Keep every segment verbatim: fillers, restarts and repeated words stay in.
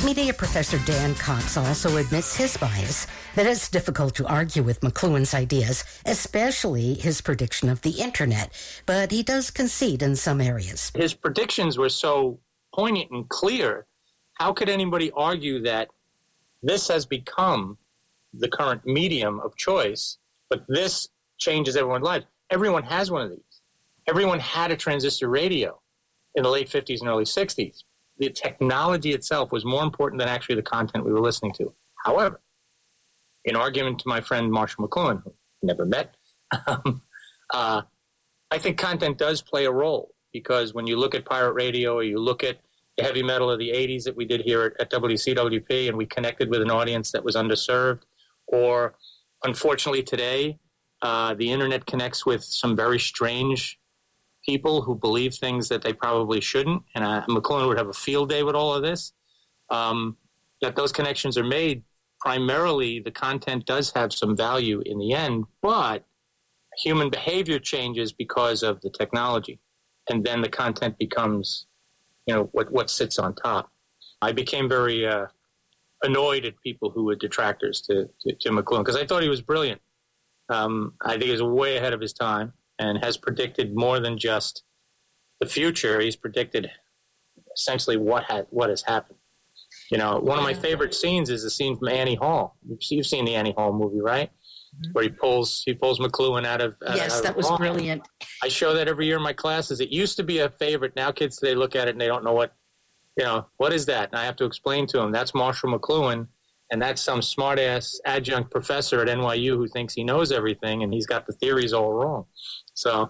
Media professor Dan Cox also admits his bias, that it's difficult to argue with McLuhan's ideas, especially his prediction of the internet, but he does concede in some areas. His predictions were so poignant and clear. How could anybody argue that this has become the current medium of choice, but this changes everyone's life? Everyone has one of these. Everyone had a transistor radio in the late fifties and early sixties. The technology itself was more important than actually the content we were listening to. However, in argument to my friend Marshall McLuhan, who I never met, um, uh, I think content does play a role, because when you look at pirate radio or you look at the heavy metal of the eighties that we did here at, at W C W P, and we connected with an audience that was underserved, or unfortunately today, uh, the internet connects with some very strange people who believe things that they probably shouldn't, and uh, McLuhan would have a field day with all of this, um, that those connections are made. Primarily, the content does have some value in the end, but human behavior changes because of the technology, and then the content becomes, you know, what, what sits on top. I became very uh, annoyed at people who were detractors to, to, to McLuhan, because I thought he was brilliant. Um, I think he was way ahead of his time and has predicted more than just the future. He's predicted essentially what ha- what has happened. You know, one of my favorite scenes is the scene from Annie Hall. You've seen the Annie Hall movie, right? Mm-hmm. Where he pulls he pulls McLuhan out of out yes, out that of was Hall. Brilliant. I show that every year in my classes. It used to be a favorite. Now kids today look at it and they don't know what, you know, what is that? And I have to explain to them that's Marshall McLuhan, and that's some smart-ass adjunct professor at N Y U who thinks he knows everything, and he's got the theories all wrong. So,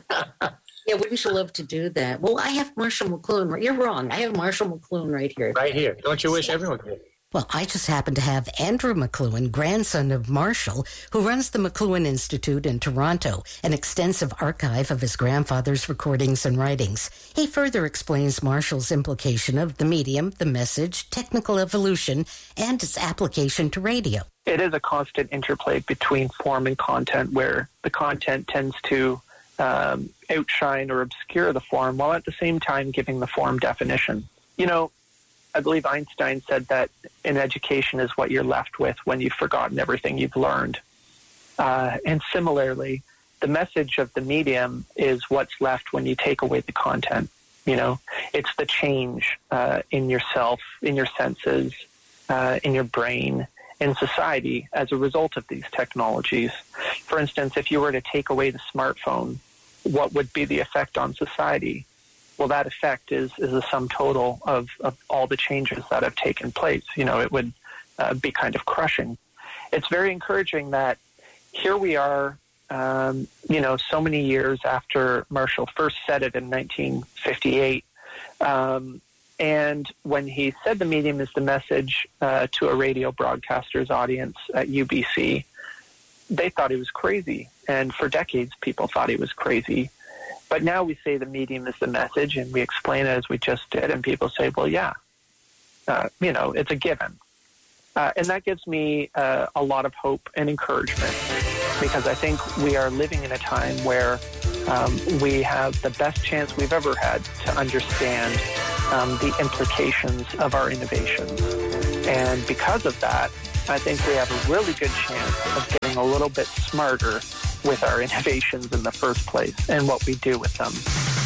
yeah, wouldn't you love to do that? Well, I have Marshall McLuhan. You're wrong. I have Marshall McLuhan right here. Right here. Don't you wish everyone could? Well, I just happen to have Andrew McLuhan, grandson of Marshall, who runs the McLuhan Institute in Toronto, an extensive archive of his grandfather's recordings and writings. He further explains Marshall's implication of the medium, the message, technical evolution, and its application to radio. It is a constant interplay between form and content, where the content tends to um, outshine or obscure the form, while at the same time giving the form definition. You know, I believe Einstein said that an education is what you're left with when you've forgotten everything you've learned. Uh, and similarly, the message of the medium is what's left when you take away the content. You know, it's the change uh, in yourself, in your senses, uh, in your brain, in society as a result of these technologies. For instance, if you were to take away the smartphone, what would be the effect on society? Well, that effect is, is a sum total of, of all the changes that have taken place. You know, it would uh, be kind of crushing. It's very encouraging that here we are, um, you know, so many years after Marshall first said it in nineteen fifty-eight. Um, and when he said the medium is the message uh, to a radio broadcaster's audience at U B C, they thought he was crazy. And for decades, people thought he was crazy. But now we say the medium is the message, and we explain it as we just did, and people say, well, yeah, uh, you know, it's a given. Uh, and that gives me uh, a lot of hope and encouragement, because I think we are living in a time where um, we have the best chance we've ever had to understand um, the implications of our innovations. And because of that, I think we have a really good chance of getting a little bit smarter with our innovations in the first place and what we do with them.